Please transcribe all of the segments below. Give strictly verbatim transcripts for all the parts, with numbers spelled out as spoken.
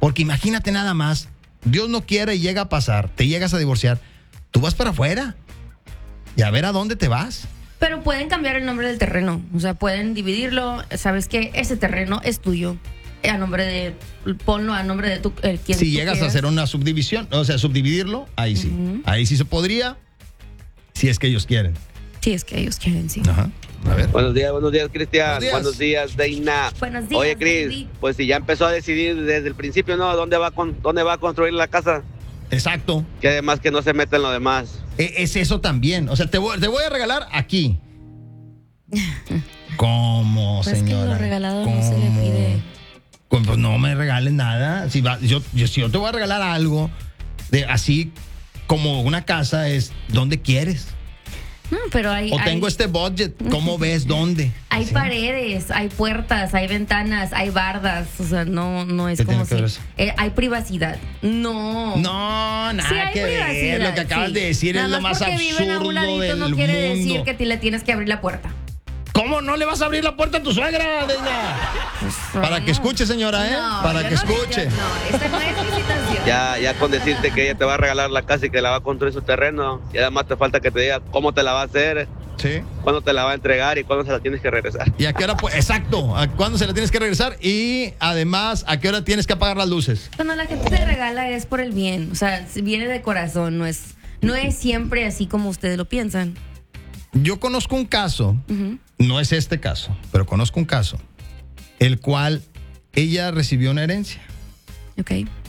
Porque imagínate nada más, Dios no quiere y llega a pasar, te llegas a divorciar, tú vas para afuera y a ver a dónde te vas. Pero pueden cambiar el nombre del terreno. O sea, pueden dividirlo. ¿Sabes qué? Ese terreno es tuyo. A nombre de... Ponlo a nombre de tu... Eh, quien si tú llegas quieras. a hacer una subdivisión, o sea, subdividirlo, ahí sí. Uh-huh. Ahí sí se podría, si es que ellos quieren. Si es que ellos quieren, sí. Ajá. A ver. Buenos días, buenos días, Cristian. Buenos días, buenos días Deina. Buenos días. Oye, Cris, pues si ya empezó a decidir desde el principio, ¿no? ¿Dónde va, con, dónde va a construir la casa? Exacto. Que además que no se meta en lo demás. E- es eso también. O sea, te voy, te voy a regalar aquí. ¿Cómo, pues señora? Es que lo regalado ¿Cómo? no se le pide. Pues no me regales nada. Si, va, yo, yo, si yo te voy a regalar algo, de así como una casa, es ¿dónde quieres? No, pero hay... O hay, tengo este budget, ¿cómo ves dónde? Hay ¿sí? paredes, hay puertas, hay ventanas, hay bardas. O sea, no, no es ¿Qué como tiene que si... ver eso? Eh, hay privacidad. No. No, nada sí, hay que ver. Lo que acabas sí. de decir Nada es lo más porque absurdo viven a un ladito del no quiere mundo. decir que te le tienes que abrir la puerta. ¿Cómo no le vas a abrir la puerta a tu suegra, Deina? Pues, Para no. que escuche, señora, ¿eh? No, Para yo que no, escuche. yo- no, esta no es visitación. Ya, ya con decirte que ella te va a regalar la casa y que la va a construir su terreno. Y además te falta que te diga cómo te la va a hacer, Sí. cuándo te la va a entregar y cuándo se la tienes que regresar. ¿Y a qué hora? Pues, exacto. ¿A cuándo se la tienes que regresar? Y además, ¿a qué hora tienes que apagar las luces? Cuando la gente te regala es por el bien. O sea, viene de corazón. No es, no es siempre así como ustedes lo piensan. Yo conozco un caso, Ujú. no es este caso, pero conozco un caso, el cual ella recibió una herencia Ok.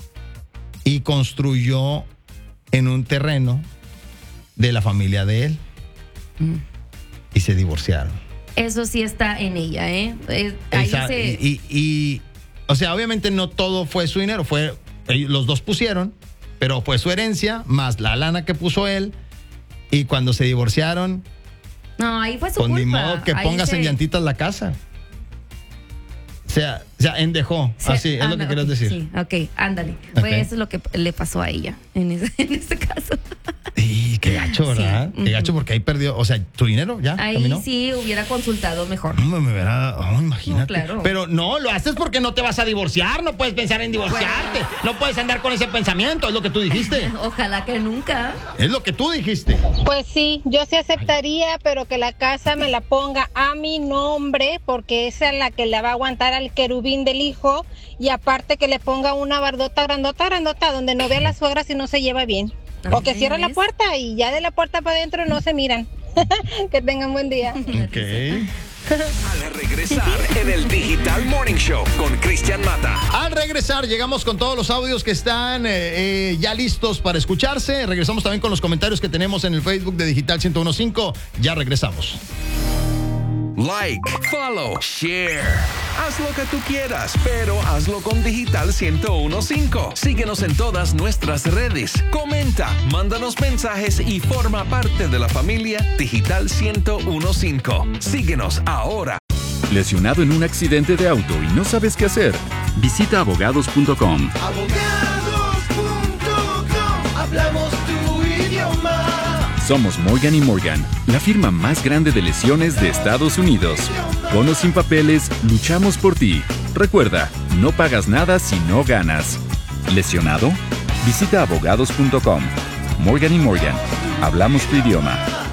y construyó en un terreno de la familia de él Mm. y se divorciaron. Eso sí está en ella, ¿eh? Es- ahí Esa- se... y, y- y, o sea, obviamente no todo fue su dinero, fue ellos- los dos pusieron, pero fue su herencia más la lana que puso él. Y cuando se divorciaron, No, ahí fue su pues culpa. ni modo que Ahí pongas se- en llantitas la casa. O sea, o sea, endejó. se- Así, es ah, lo que no, querías ok, decir. Sí, ok, ándale. Ok. Pues eso es lo que le pasó a ella en ese, en este caso. Y qué gacho, ¿verdad? Sí. Qué gacho porque ahí perdió, o sea, tu dinero ya Ahí caminó. sí hubiera consultado mejor. No, me verá, oh, imagínate. No, claro. Pero no, lo haces porque no te vas a divorciar, no puedes pensar en divorciarte, no puedes andar con ese pensamiento, es lo que tú dijiste. Ojalá que nunca. Es lo que tú dijiste. Pues sí, yo sí aceptaría, pero que la casa me la ponga a mi nombre, porque esa es la que le va a aguantar al querubín del hijo, y aparte que le ponga una bardota grandota, grandota, donde no vea a la suegra si no se lleva bien. O que Ay, cierre la ¿ves? puerta y ya de la puerta para adentro no se miran. Que tengan buen día. Ok. Al regresar en el Digital Morning Show con Cristian Mata. Al regresar, llegamos con todos los audios que están eh, eh, ya listos para escucharse. Regresamos también con los comentarios que tenemos en el Facebook de Digital ciento uno punto cinco. Ya regresamos. Like, follow, share. Haz lo que tú quieras, pero hazlo con Digital ciento uno punto cinco. Síguenos en todas nuestras redes. Comenta, mándanos mensajes y forma parte de la familia Digital ciento uno punto cinco. Síguenos ahora. ¿Lesionado en un accidente de auto y no sabes qué hacer? Visita abogados punto com. Abogados punto com, hablamos tu idioma. Somos Morgan y Morgan, la firma más grande de lesiones de Estados Unidos. Con o sin papeles, luchamos por ti. Recuerda, no pagas nada si no ganas. ¿Lesionado? Visita abogados punto com. Morgan y Morgan, hablamos tu idioma.